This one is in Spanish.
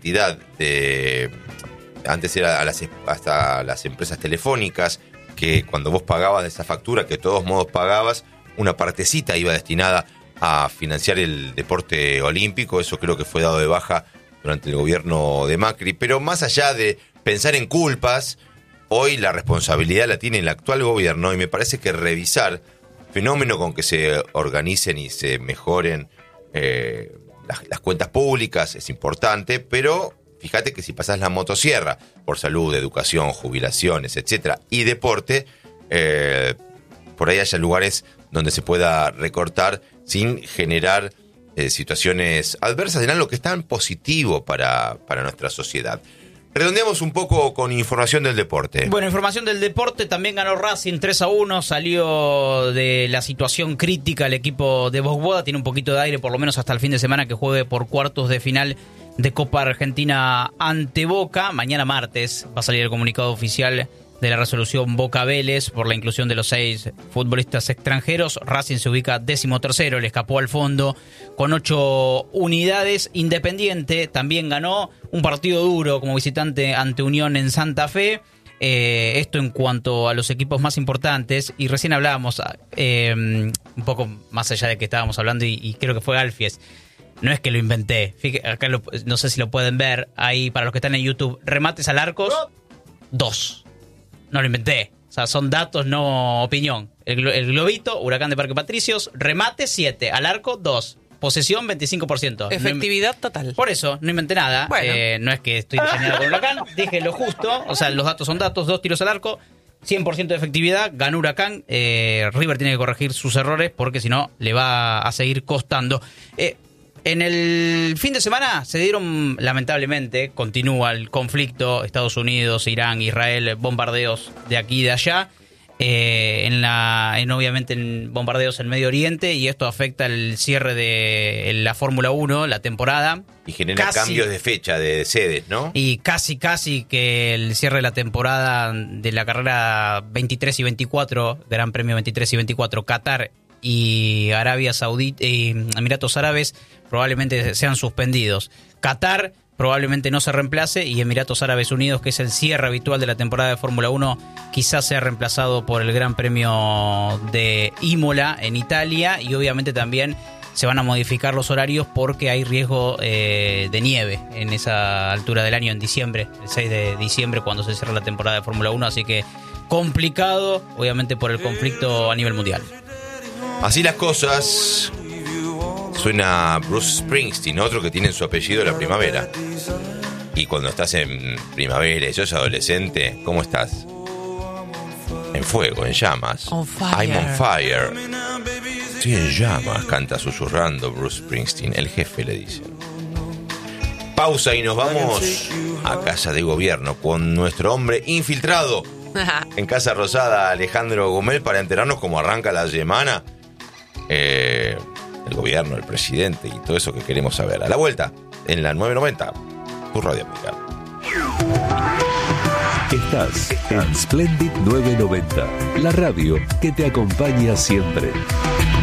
cantidad de... Antes era hasta las empresas telefónicas, que cuando vos pagabas de esa factura, que de todos modos pagabas, una partecita iba destinada a financiar el deporte olímpico. Eso creo que fue dado de baja durante el gobierno de Macri. Pero más allá de pensar en culpas, hoy la responsabilidad la tiene el actual gobierno, y me parece que revisar fenómeno con que se organicen y se mejoren las cuentas públicas es importante, pero fíjate que si pasás la motosierra por salud, educación, jubilaciones, etcétera, y deporte, por ahí haya lugares donde se pueda recortar sin generar situaciones adversas en algo que es tan positivo para nuestra sociedad. Redondeamos un poco con información del deporte. Bueno, información del deporte. También ganó Racing 3-1. Salió de la situación crítica el equipo de Boada. Tiene un poquito de aire, por lo menos hasta el fin de semana, que juegue por cuartos de final de Copa Argentina ante Boca. Mañana martes va a salir el comunicado oficial de la resolución Boca Vélez por la inclusión de los 6 futbolistas extranjeros. Racing se ubica 13º, le escapó al fondo con 8 unidades. Independiente también ganó un partido duro como visitante ante Unión en Santa Fe. Esto en cuanto a los equipos más importantes. Y recién hablábamos, un poco más allá de que estábamos hablando, y creo que fue Alfies. No es que lo inventé. Fíjate, acá no sé si lo pueden ver ahí para los que están en YouTube. Remates al arco, 2. No lo inventé. O sea, son datos, no opinión. El globito, Huracán de Parque Patricios, remate 7, al arco 2, posesión 25%. Efectividad total. Por eso, no inventé nada. Bueno. No es que estoy diseñado con Huracán, dije lo justo. O sea, los datos son datos, 2 tiros al arco, 100% de efectividad, ganó Huracán. River tiene que corregir sus errores porque si no le va a seguir costando. En el fin de semana se dieron, lamentablemente, continúa el conflicto, Estados Unidos, Irán, Israel, bombardeos de aquí y de allá, obviamente en bombardeos en Medio Oriente, y esto afecta el cierre de la Fórmula 1, la temporada. Y genera cambios de fecha, de sedes, ¿no? Y casi que el cierre de la temporada de la carrera 23 y 24, Gran Premio 23 y 24, Qatar y Arabia Saudita, Emiratos Árabes, probablemente sean suspendidos. Qatar probablemente no se reemplace, y Emiratos Árabes Unidos, que es el cierre habitual de la temporada de Fórmula 1, quizás sea reemplazado por el Gran Premio de Imola en Italia, y obviamente también se van a modificar los horarios porque hay riesgo de nieve en esa altura del año, en diciembre, el 6 de diciembre, cuando se cierra la temporada de Fórmula 1, así que complicado, obviamente, por el conflicto a nivel mundial. Así las cosas. Suena Bruce Springsteen, otro que tiene en su apellido la primavera. Y cuando estás en primavera y sos adolescente, ¿cómo estás? En fuego, en llamas. On fire. I'm on fire. Estoy en llamas, canta susurrando Bruce Springsteen. El jefe le dice. Pausa y nos vamos a Casa de Gobierno con nuestro hombre infiltrado en Casa Rosada, Alejandro Gomel, para enterarnos cómo arranca la semana. El gobierno, el presidente y todo eso que queremos saber. A la vuelta, en la 990, tu radio amiga. Estás en Splendid 990, la radio que te acompaña siempre.